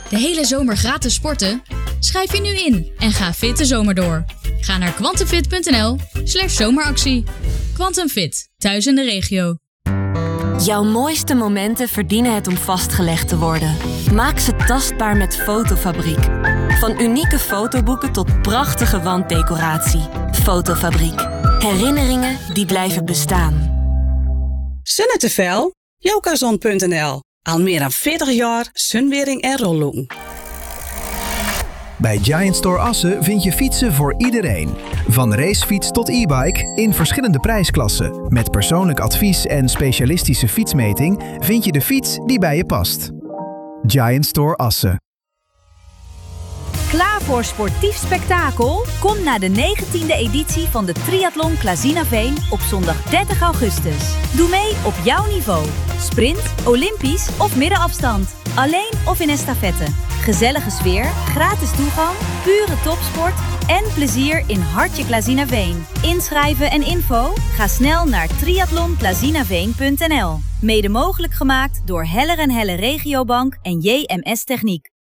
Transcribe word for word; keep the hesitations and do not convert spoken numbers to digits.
De hele zomer gratis sporten? Schrijf je nu in en ga fit de zomer door. Ga naar quantumfit.nl slash zomeractie. QuantumFit, thuis in de regio. Jouw mooiste momenten verdienen het om vastgelegd te worden. Maak ze tastbaar met Fotofabriek. Van unieke fotoboeken tot prachtige wanddecoratie. Fotofabriek. Herinneringen die blijven bestaan. Zonnetevel? Jokazon punt n l. Al meer dan veertig jaar zonwering en rolloen. Bij Giant Store Assen vind je fietsen voor iedereen. Van racefiets tot e-bike in verschillende prijsklassen. Met persoonlijk advies en specialistische fietsmeting vind je de fiets die bij je past. Giant Store Assen. Klaar voor sportief spektakel? Kom naar de negentiende editie van de Triathlon Klazinaveen op zondag dertig augustus. Doe mee op jouw niveau. Sprint, olympisch of middenafstand. Alleen of in estafette. Gezellige sfeer, gratis toegang, pure topsport en plezier in Hartje Klazinaveen. Inschrijven en info? Ga snel naar triathlon klazinaveen punt n l. Mede mogelijk gemaakt door Heller en Helle Regiobank en J M S Techniek.